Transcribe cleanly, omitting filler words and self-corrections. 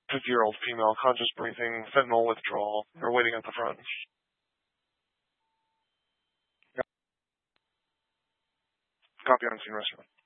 50-year-old female, conscious breathing, fentanyl withdrawal. They're waiting at the front. Copy on scene restaurant.